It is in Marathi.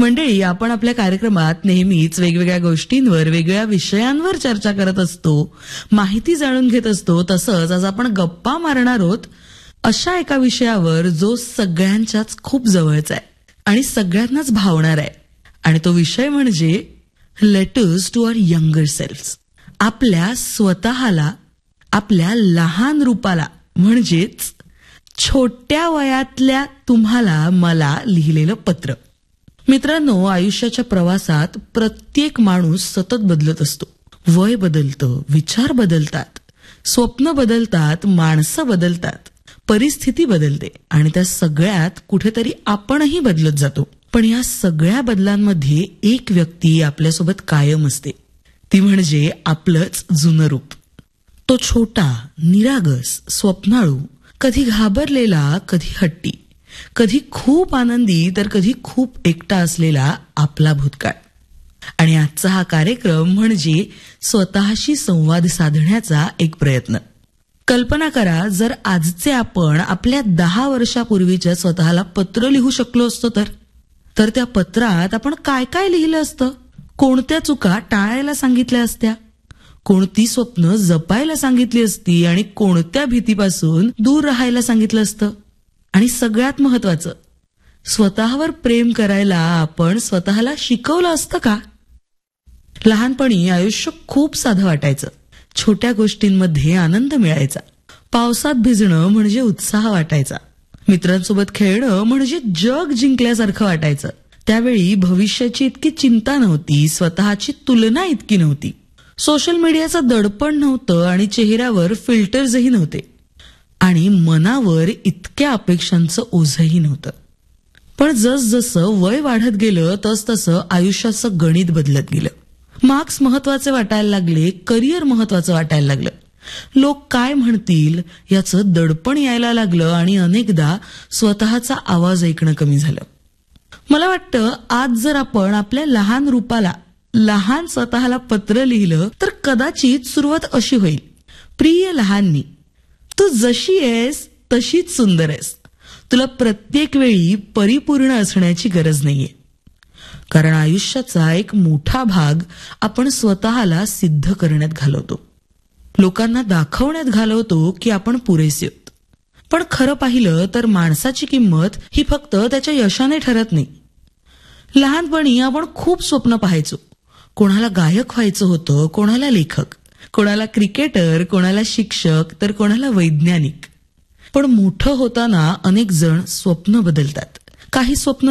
मंडळी, आपण आपल्या कार्यक्रमात नेहमीच वेगवेगळ्या गोष्टींवर, वेगवेगळ्या विषयांवर चर्चा करत असतो, माहिती जाणून घेत असतो. तसंच आज आपण गप्पा मारणार आहोत अशा एका विषयावर जो सगळ्यांच्याच खूप जवळचा आहे आणि सगळ्यांनाच भावणार आहे. आणि तो विषय म्हणजे लेटर्स टू आवर यंगर सेल्फ्स. आपल्या स्वतःला, आपल्या लहान रूपाला, म्हणजेच छोट्या वयातल्या तुम्हाला मला लिहिलेलं पत्र. मित्रांनो, आयुष्याच्या प्रवासात प्रत्येक माणूस सतत बदलत असतो. वय बदलतं, विचार बदलतात, स्वप्न बदलतात, माणसं बदलतात, परिस्थिती बदलते आणि त्या सगळ्यात कुठेतरी आपणही बदलत जातो. पण या सगळ्या बदलांमध्ये एक व्यक्ती आपल्यासोबत कायम असते, ती म्हणजे आपलंच जुनं रूप. तो छोटा, निरागस, स्वप्नाळू, कधी घाबरलेला, कधी हट्टी, कधी खूप आनंदी तर कधी खूप एकटा असलेला आपला भूतकाळ. आणि आजचा हा कार्यक्रम म्हणजे स्वतःशी संवाद साधण्याचा एक प्रयत्न. कल्पना करा, जर आजचे आपण आपल्या 10 वर्षापूर्वीच्या स्वतःला पत्र लिहू शकलो असतो तर त्या पत्रात आपण काय काय लिहिलं असतं? कोणत्या चुका टाळायला सांगितल्या असत्या? कोणती स्वप्न जपायला सांगितली असती आणि कोणत्या भीतीपासून दूर राहायला सांगितलं असतं? आणि सगळ्यात महत्वाचं, स्वतःवर प्रेम करायला आपण स्वतःला शिकवलं असतं का? लहानपणी आयुष्य खूप साधं वाटायचं. छोट्या गोष्टींमध्ये आनंद मिळायचा. पावसात भिजणं म्हणजे उत्साह वाटायचा. मित्रांसोबत खेळणं म्हणजे जग जिंकल्यासारखं वाटायचं. त्यावेळी भविष्याची इतकी चिंता नव्हती, स्वतःची तुलना इतकी नव्हती. सोशल मीडियाचं दडपण नव्हतं आणि चेहऱ्यावर फिल्टर्सही नव्हते. आणि मनावर इतक्या अपेक्षांचं ओझंही नव्हतं. पण जसजसं वय वाढत गेलं तसतसं आयुष्याचं गणित बदलत गेलं. मार्क्स महत्वाचे वाटायला लागले, करिअर महत्वाचं वाटायला लागलं. लोक काय म्हणतील याचं दडपण यायला लागलं आणि अनेकदा स्वतःचा आवाज ऐकणं कमी झालं. मला वाटतं आज जर आपण आपल्या लहान रूपाला, लहान स्वतःला पत्र लिहिलं तर कदाचित सुरुवात अशी होईल: प्रिय लहान मी, तू जशी आहेस तशीच सुंदर आहेस. तुला प्रत्येक वेळी परिपूर्ण असण्याची गरज नाहीये. कारण आयुष्याचा एक मोठा भाग आपण स्वतःला सिद्ध करण्यात घालवतो, लोकांना दाखवण्यात घालवतो की आपण पुरेसे आहोत. पण खरं पाहिलं तर माणसाची किंमत ही फक्त त्याच्या यशाने ठरत नाही. लहानपणी आपण खूप स्वप्न पाहायचो. कोणाला गायक व्हायचं होतं, कोणाला लेखक, कोणाला क्रिकेटर, कोणाला शिक्षक तर कोणाला वैज्ञानिक. पण मोठं होताना अनेक जण स्वप्न बदलतात. काही स्वप्न